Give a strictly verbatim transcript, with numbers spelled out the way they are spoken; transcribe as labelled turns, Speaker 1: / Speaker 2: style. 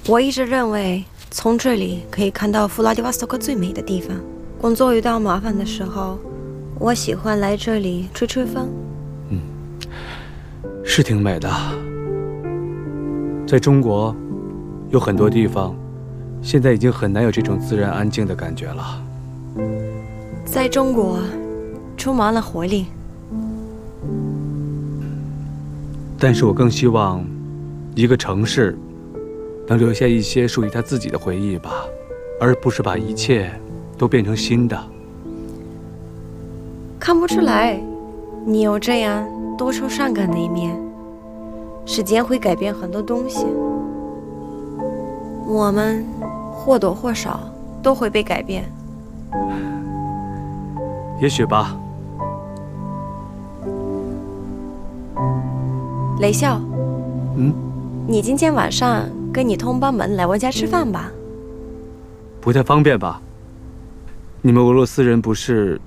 Speaker 1: 我一直认为，从这里可以看到弗拉迪瓦斯托克最美的地方。工作遇到麻烦的时候，我喜欢来这里吹吹风。
Speaker 2: 嗯，是挺美的。在中国，有很多地方，现在已经很难有这种自然安静的感觉了。
Speaker 1: 在中国，充满了活力。
Speaker 2: 但是我更希望，一个城市能留下一些属于他自己的回忆吧，而不是把一切都变成新的。
Speaker 1: 看不出来，你有这样多愁善感的一面。时间会改变很多东西，我们或多或少都会被改变。
Speaker 2: 也许吧。
Speaker 1: 雷笑，
Speaker 2: 嗯，
Speaker 1: 你今天晚上跟你同伴们来我家吃饭吧？
Speaker 2: 不太方便吧？你们俄罗斯人不是